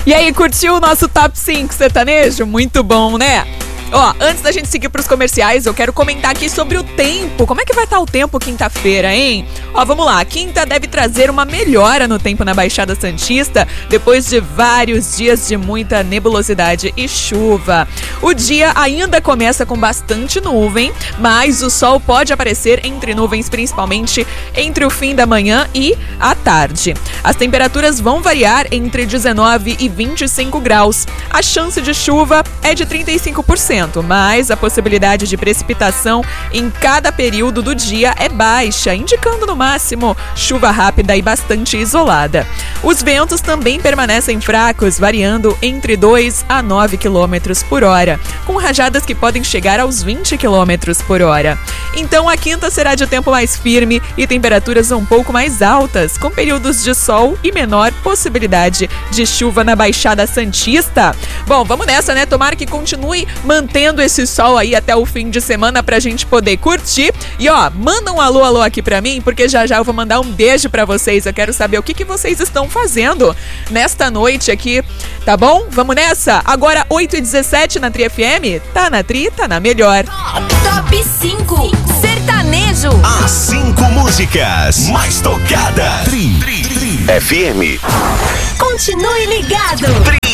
E aí, curtiu o nosso Top 5 sertanejo? Muito bom, né? Ó, antes da gente seguir pros comerciais, eu quero comentar aqui sobre o tempo. Como é que vai estar o tempo quinta-feira, hein? Ó, vamos lá. Quinta deve trazer uma melhora no tempo na Baixada Santista, depois de vários dias de muita nebulosidade e chuva. O dia ainda começa com bastante nuvem, mas o sol pode aparecer entre nuvens, principalmente entre o fim da manhã e a tarde. As temperaturas vão variar entre 19 e 25 graus. A chance de chuva é de 35%. Mas a possibilidade de precipitação em cada período do dia é baixa, indicando no máximo chuva rápida e bastante isolada. Os ventos também permanecem fracos, variando entre 2 a 9 km por hora, com rajadas que podem chegar aos 20 km por hora. Então a quinta será de tempo mais firme e temperaturas um pouco mais altas, com períodos de sol e menor possibilidade de chuva na Baixada Santista. Bom, vamos nessa, né? Tomara que continue mantendo esse sol aí até o fim de semana pra gente poder curtir. E ó, manda um alô aqui pra mim, porque já eu vou mandar um beijo pra vocês. Eu quero saber o que vocês estão fazendo nesta noite aqui, tá bom? Vamos nessa? Agora 8h17 na Tri FM. Tá na Tri, tá na melhor. Top 5 Sertanejo. As 5 músicas mais tocadas. Tri FM. Continue ligado.